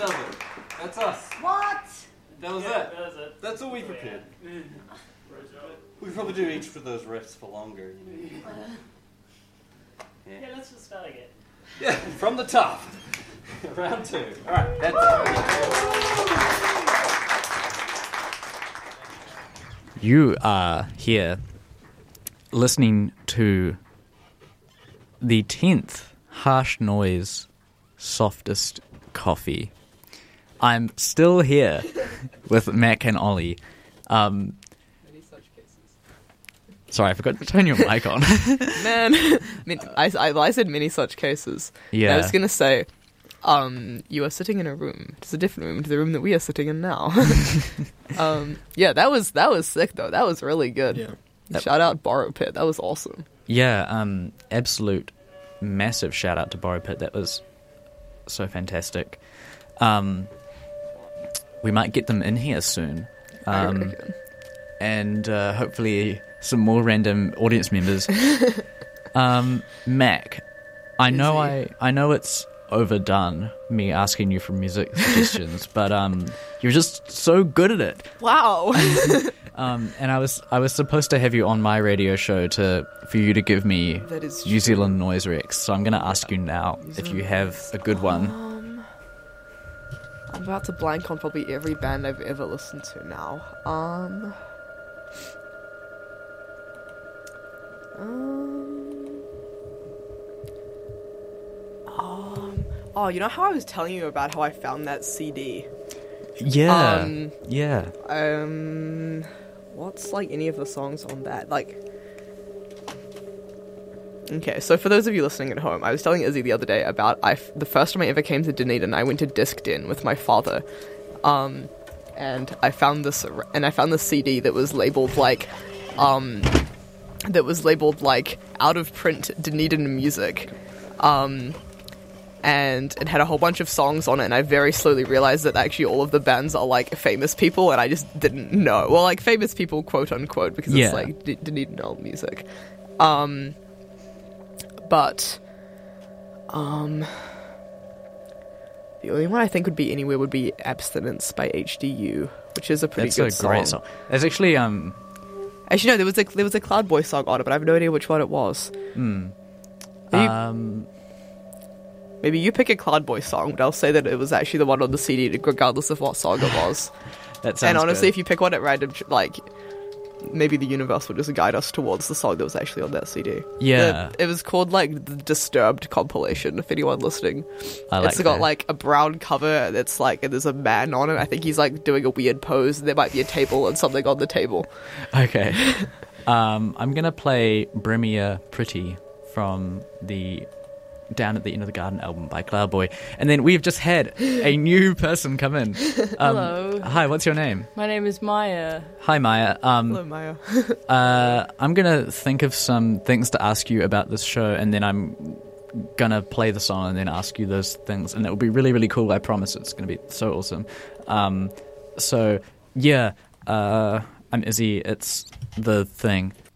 does it. That's us. What? That was it. That's all we prepared. We could probably do each of those riffs for longer. Yeah, let's just start again. Yeah, from the top. Round 2. All right, that's it. You are here listening to the 10th Harsh Noise Softest Coffee. I'm still here with Mac and Ollie. Sorry, I forgot to turn your mic on. Man, I said many such cases. Yeah. I was going to say, you are sitting in a room. It's a different room to the room that we are sitting in now. Yeah, that was sick, though. That was really good. Yeah. Shout out Borrow Pit. That was awesome. Yeah, absolute massive shout out to Borrow Pit. That was so fantastic. We might get them in here soon. I reckon. And hopefully some more random audience members. Mac, I know it's overdone me asking you for music suggestions, but you're just so good at it. Wow. And I was supposed to have you on my radio show for you to give me That is New Zealand Noise Rex. So I'm going to ask you now if you have a good one. I'm about to blank on probably every band I've ever listened to now. Oh, you know how I was telling you about how I found that CD? Yeah. Yeah. What's like any of the songs on that? Like, okay, so for those of you listening at home, I was telling Izzy the other day about the first time I ever came to Dunedin, I went to Disc Den with my father, and I found this CD that was labeled like out of print Dunedin music, and it had a whole bunch of songs on it, and I very slowly realized that actually all of the bands are like famous people, and I just didn't know. Well, like famous people, quote unquote, because it's like Dunedin old music. But the only one I think would be anywhere would be Abstinence by HDU, which is a pretty good song. Great song. There's actually no, there was a Cloud Boy song on it, but I have no idea which one it was. Maybe you pick a Cloud Boy song, but I'll say that it was actually the one on the CD, regardless of what song it was. That sounds and honestly, good. if you pick one at random, like, maybe the universe will just guide us towards the song that was actually on that CD. Yeah. It was called, like, the Disturbed compilation, if anyone listening. It's got, that. like, a brown cover that's, like, and there's a man on it. I think he's, like, doing a weird pose, and there might be a table and something on the table. Okay. I'm going to play Brimia Pretty from the Down at the End of the Garden album by Cloudboy. And then we've just had a new person come in. Hello. Hi, what's your name? My name is Maya. Hi, Maya. Hello, Maya. I'm going to think of some things to ask you about this show, and then I'm going to play the song and then ask you those things. And it will be really, really cool. I promise it's going to be so awesome. I'm Izzy. It's The Thing.